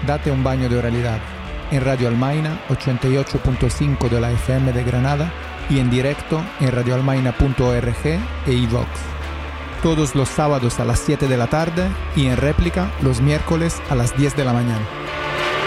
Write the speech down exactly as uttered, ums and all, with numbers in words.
Date un baño de realidad en Radio Almaina ochenta y ocho punto cinco de la F M de Granada y en directo en radio almaina punto org e iVox. Todos los sábados a las siete de la tarde y en réplica los miércoles a las diez de la mañana.